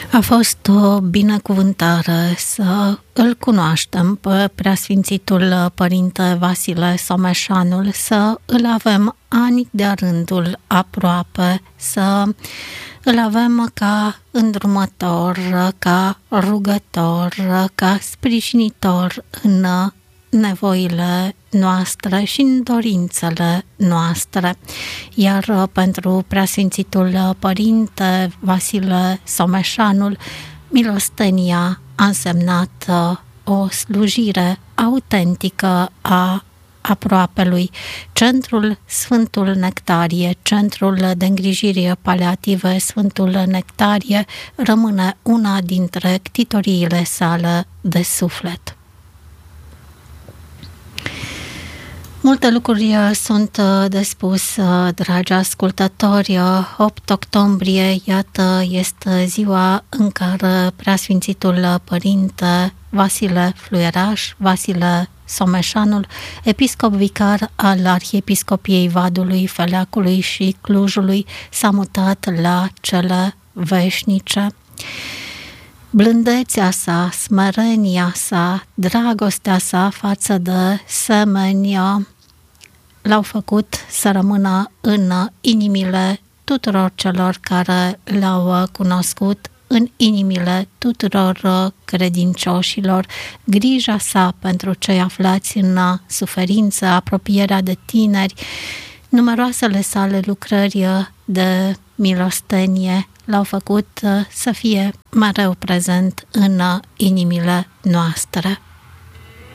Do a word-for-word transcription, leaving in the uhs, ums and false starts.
A fost o binecuvântare să îl cunoaștem pe preasfințitul Părinte Vasile Someșanul, să îl avem ani de-a rândul aproape, să îl avem ca îndrumător, ca rugător, ca sprijinitor în nevoile noastre și în dorințele noastre. Iar pentru preasfințitul Părinte Vasile Someșanul, milostenia a însemnat o slujire autentică a aproapelui. Centrul Sfântul Nectarie, centrul de îngrijire paliative Sfântul Nectarie, rămâne una dintre ctitoriile sale de suflet. Multe lucruri sunt de spus, dragi ascultători. opt octombrie, iată, este ziua în care preasfințitul Părinte Vasile Fluieraș, Vasile Someșanul, episcop vicar al Arhiepiscopiei Vadului, Feleacului și Clujului, s-a mutat la cele veșnice. Blândețea sa, smerenia sa, dragostea sa față de semeni l-au făcut să rămână în inimile tuturor celor care l-au cunoscut, în inimile tuturor credincioșilor. Grija sa pentru cei aflați în suferință, apropierea de tineri, numeroasele sale lucrări de milostenie l-au făcut să fie mereu prezent în inimile noastre.